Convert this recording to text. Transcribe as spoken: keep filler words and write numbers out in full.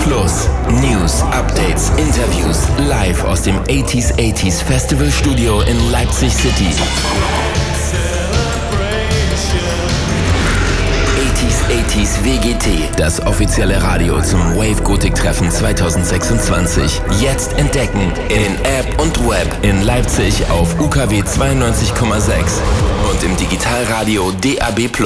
Plus. News, Updates, Interviews, live aus dem achtziger achtziger Festival Studio in Leipzig City. achtziger achtziger W G T, das offizielle Radio zum Wave Gothic Treffen zwanzig sechsundzwanzig. Jetzt entdecken in App und Web in Leipzig auf U K W zweiundneunzig Komma sechs und im Digitalradio D A B Plus.